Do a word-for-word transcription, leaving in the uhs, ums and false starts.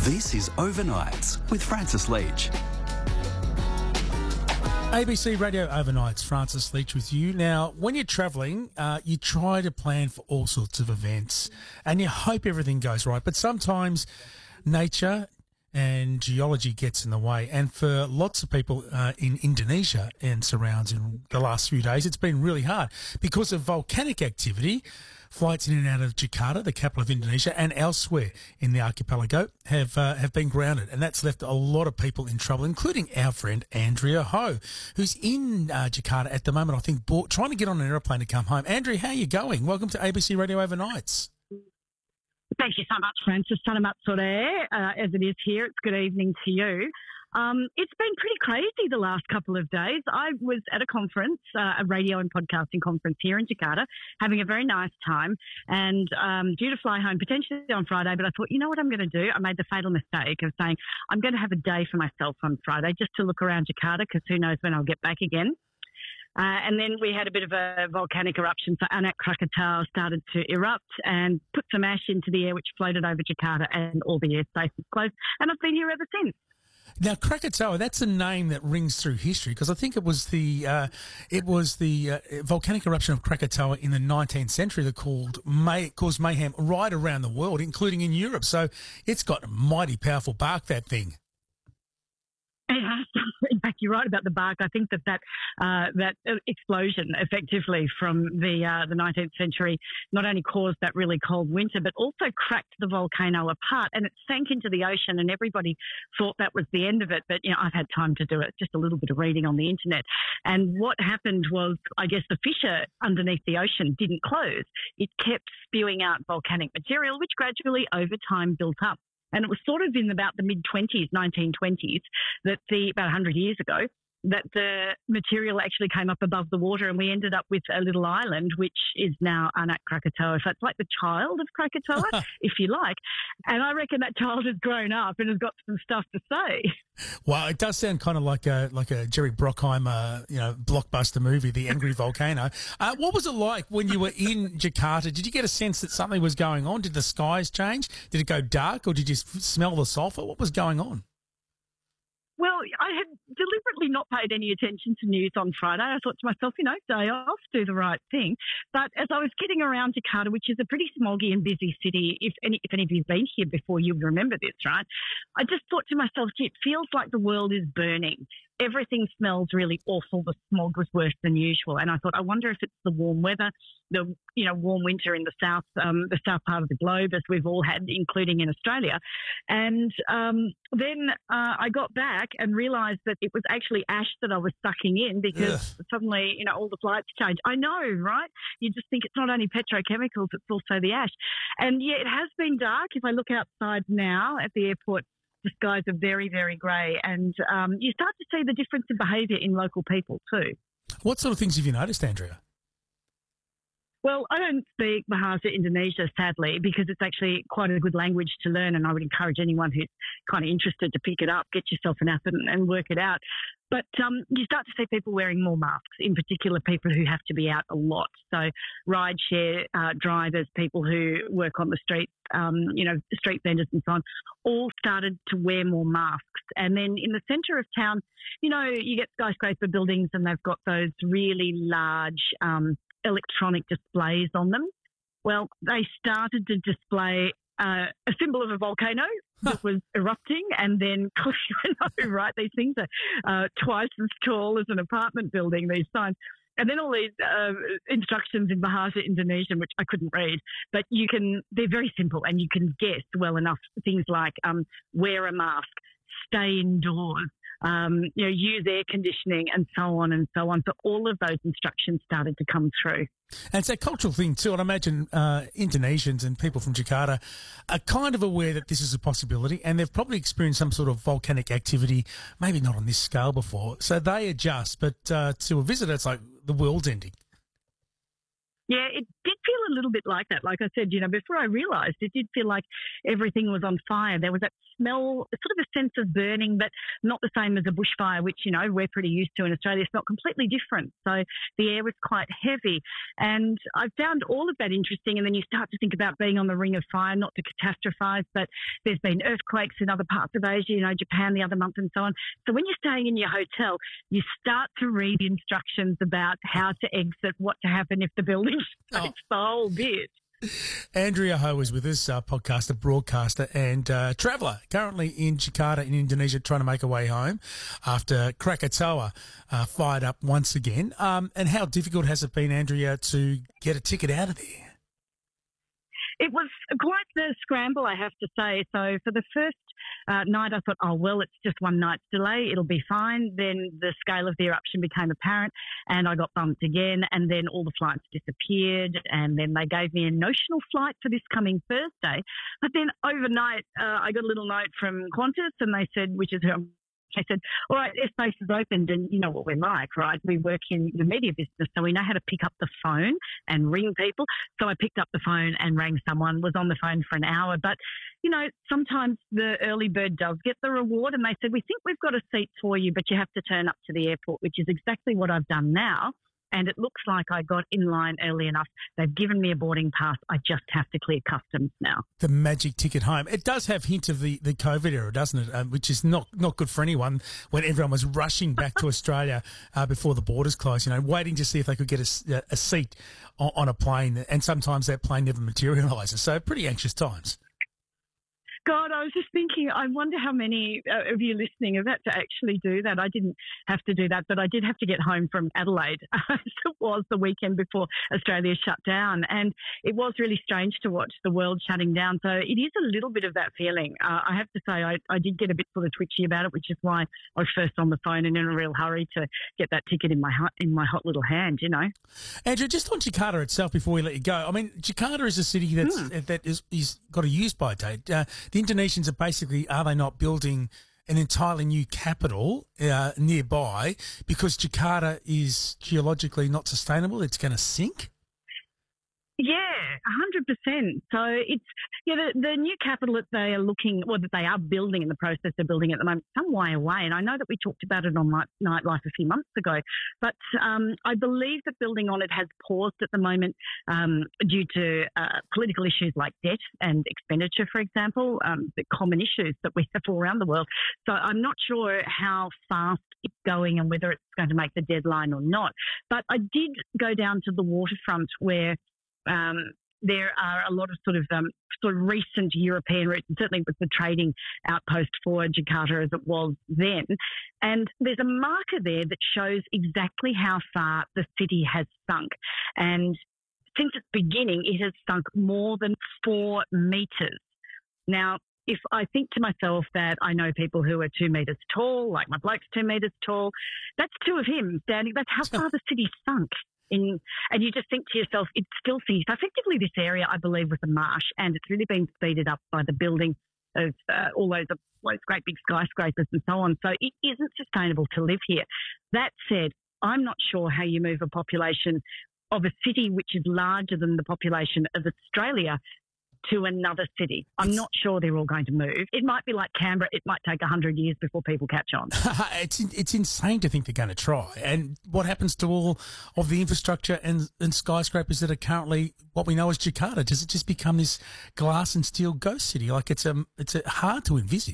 This is Overnights with Francis Leach. A B C Radio Overnights, Francis Leach with you. Now, when you're travelling, uh, you try to plan for all sorts of events and you hope everything goes right. But sometimes nature and geology gets in the way. And for lots of people uh, in Indonesia and surrounds in the last few days, it's been really hard because of volcanic activity. Flights in and out of Jakarta, the capital of Indonesia, and elsewhere in the archipelago have uh, have been grounded, and that's left a lot of people in trouble, including our friend Andrea Ho, who's in uh, Jakarta at the moment. I think bought, trying to get on an aeroplane to come home. Andrea, how are you going? Welcome to A B C Radio Overnights. Thank you so much, Francis. Selamat sore, uh, as it is here. It's good evening to you. Um, it's been pretty crazy the last couple of days. I was at a conference, uh, a radio and podcasting conference here in Jakarta, having a very nice time, and um, due to fly home potentially on Friday, but I thought, you know what I'm going to do? I made the fatal mistake of saying, I'm going to have a day for myself on Friday just to look around Jakarta because who knows when I'll get back again. Uh, and then we had a bit of a volcanic eruption. So Anak Krakatau started to erupt and put some ash into the air, which floated over Jakarta, and all the airspace was closed. And I've been here ever since. Now, Krakatoa, that's a name that rings through history because I think it was the uh, it was the uh, volcanic eruption of Krakatoa in the nineteenth century that called may, caused mayhem right around the world, including in Europe. So it's got a mighty powerful bark, that thing. Yeah, in fact, you're right about the bark. I think that that, uh, that explosion effectively from the uh, the nineteenth century not only caused that really cold winter, but also cracked the volcano apart, and it sank into the ocean, and everybody thought that was the end of it. But, you know, I've had time to do it, just a little bit of reading on the internet. And what happened was, I guess, the fissure underneath the ocean didn't close. It kept spewing out volcanic material, which gradually over time built up. And it was sort of in about the mid-twenties, nineteen twenties, that the, about one hundred years ago, that the material actually came up above the water, and we ended up with a little island, which is now Anak Krakatoa. So it's like the child of Krakatoa, if you like. And I reckon that child has grown up and has got some stuff to say. Well, it does sound kind of like a like a Jerry Bruckheimer, you know, blockbuster movie, The Angry Volcano. Uh, what was it like when you were in Jakarta? Did you get a sense that something was going on? Did the skies change? Did it go dark, or did you smell the sulphur? What was going on? Well, I had deliberately not paid any attention to news on Friday. I thought to myself, you know, day off, do the right thing. But as I was getting around Jakarta, which is a pretty smoggy and busy city, if any, if any of you've been here before, you remember this, right? I just thought to myself, gee, it feels like the world is burning. Everything smells really awful. The smog was worse than usual. And I thought, I wonder if it's the warm weather, the, you know, warm winter in the south, um, the south part of the globe, as we've all had, including in Australia. And um, then uh, I got back and realised that it was actually ash that I was sucking in because Ugh. suddenly, you know, all the flights changed. I know, right? You just think it's not only petrochemicals, it's also the ash. And yeah, it has been dark. If I look outside now at the airport, the skies are very, very grey, and um, you start to see the difference in behaviour in local people too. What sort of things have you noticed, Andrea? Well, I don't speak Bahasa Indonesia, sadly, because it's actually quite a good language to learn, and I would encourage anyone who's kind of interested to pick it up, get yourself an app and, and work it out. But um, you start to see people wearing more masks, in particular people who have to be out a lot. So rideshare uh, drivers, people who work on the streets, um, you know, street vendors and so on, all started to wear more masks. And then in the centre of town, you know, you get skyscraper buildings and they've got those really large um, electronic displays on them. Well, they started to display uh, a symbol of a volcano that was erupting, and then, I know, right, these things are uh, twice as tall as an apartment building, these signs. And then all these uh, instructions in Bahasa Indonesian, which I couldn't read, but you can, they're very simple and you can guess well enough things like um, wear a mask, stay indoors, um, you know, use air conditioning, and so on and so on. So all of those instructions started to come through. And it's a cultural thing too. And I imagine uh, Indonesians and people from Jakarta are kind of aware that this is a possibility, and they've probably experienced some sort of volcanic activity, maybe not on this scale before. So they adjust. But uh, to a visitor, it's like the world's ending. Yeah, it did feel a a little bit like that. Like I said, you know, before I realised, it did feel like everything was on fire. There was that smell, sort of a sense of burning, but not the same as a bushfire, which, you know, we're pretty used to in Australia. It's not completely different. So the air was quite heavy. And I found all of that interesting. And then you start to think about being on the ring of fire, not to catastrophise, but there's been earthquakes in other parts of Asia, you know, Japan the other month and so on. So when you're staying in your hotel, you start to read instructions about how to exit, what to happen if the building shakes, oh. the whole bit. Andrea Ho is with us, uh, podcaster, broadcaster and uh, traveller, currently in Jakarta in Indonesia, trying to make her way home after Krakatoa uh, fired up once again. Um, and how difficult has it been, Andrea, to get a ticket out of there? It was quite the scramble, I have to say. So for the first uh, night, I thought, oh, well, it's just one night's delay. It'll be fine. Then the scale of the eruption became apparent and I got bumped again. And then all the flights disappeared. And then they gave me a notional flight for this coming Thursday. But then overnight, uh, I got a little note from Qantas and they said, which is who I said, all right, airspace is opened and you know what we're like, right? We work in the media business, so we know how to pick up the phone and ring people. So I picked up the phone and rang someone, was on the phone for an hour. But, you know, sometimes the early bird does get the reward and they said, we think we've got a seat for you, but you have to turn up to the airport, which is exactly what I've done now. And it looks like I got in line early enough. They've given me a boarding pass. I just have to clear customs now. The magic ticket home. It does have hint of the, the COVID era, doesn't it? Um, which is not, not good for anyone when everyone was rushing back to Australia uh, before the borders closed, you know, waiting to see if they could get a, a seat on, on a plane. And sometimes that plane never materialises. So pretty anxious times. God, I was just thinking, I wonder how many uh, of you listening have had to actually do that. I didn't have to do that, but I did have to get home from Adelaide. It was the weekend before Australia shut down. And it was really strange to watch the world shutting down. So it is a little bit of that feeling. Uh, I have to say, I, I did get a bit sort of twitchy about it, which is why I was first on the phone and in a real hurry to get that ticket in my hot, in my hot little hand, you know. Andrew, just on Jakarta itself before we let you go, I mean, Jakarta is a city that's, mm. that is, is got a use-by date. Uh, The Indonesians are basically, are they not building an entirely new capital uh, nearby because Jakarta is geologically not sustainable? It's going to sink? Yeah, one hundred percent. So it's, yeah, the, the new capital that they are looking, or that they are building in the process of building at the moment, some way away. And I know that we talked about it on Nightlife a few months ago, but um, I believe that building on it has paused at the moment um, due to uh, political issues like debt and expenditure, for example, um, the common issues that we have all around the world. So I'm not sure how fast it's going and whether it's going to make the deadline or not. But I did go down to the waterfront where Um, there are a lot of sort of um, sort of recent European routes, and certainly with the trading outpost for Jakarta as it was then. And there's a marker there that shows exactly how far the city has sunk. And since its beginning, it has sunk more than four metres. Now, if I think to myself that I know people who are two metres tall, like my bloke's two metres tall, that's two of him standing. That's how far the city sunk. In, and you just think to yourself, it still sees effectively this area, I believe, was a marsh, and it's really been speeded up by the building of uh, all those, those great big skyscrapers and so on. So it isn't sustainable to live here. That said, I'm not sure how you move a population of a city which is larger than the population of Australia to another city. I'm not sure they're all going to move. It might be like Canberra. It might take one hundred years before people catch on. it's it's insane to think they're going to try. And what happens to all of the infrastructure and, and skyscrapers that are currently what we know as Jakarta? Does it just become this glass and steel ghost city? Like it's, um, it's uh, hard to envisage.